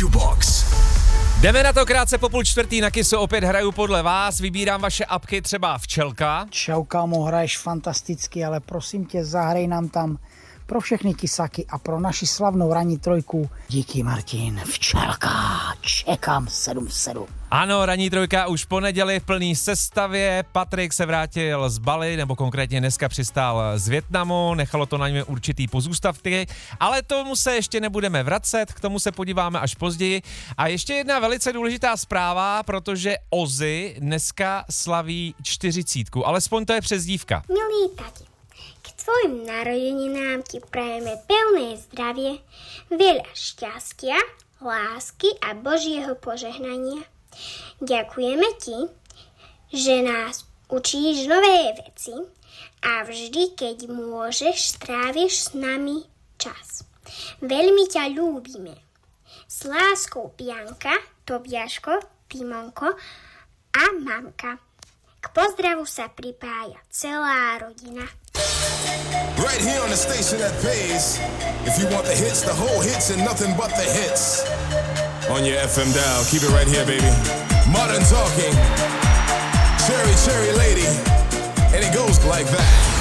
Jukebox. Jdeme na to krátce po 3:30 na Kissu, opět hraju podle vás, vybírám vaše apky, třeba Včelka. Čau, kámo, hraješ fantasticky, ale prosím tě, zahrej nám tam pro všechny kysáky a pro naši slavnou ranní trojku. Díky, Martin. Včelka, čekám 7 v 7. Ano, ranní trojka už po neděli v plný sestavě, Patrik se vrátil z Bali, nebo konkrétně dneska přistál z Vietnamu, nechalo to na něm určitý pozůstatky, ale tomu se ještě nebudeme vracet, k tomu se podíváme až později. A ještě jedna velice důležitá zpráva, protože Ozzy dneska slaví 40, alespoň to je přezdívka. Milý tati, k tvojim narodeninám ti prajeme pevné zdravie, veľa šťastia, lásky a Božieho požehnania. Ďakujeme ti, že nás učíš nové veci a vždy, keď môžeš, stráviš s nami čas. Veľmi ťa ľúbime. S láskou Bianka, Tobiaško, Timonko a mamka. K pozdravu sa pripája celá rodina. Right here on the station that pays. If you want the hits, the whole hits, and nothing but the hits. On your FM dial, keep it right here, baby. Modern Talking, Cherry Cherry Lady, and it goes like that.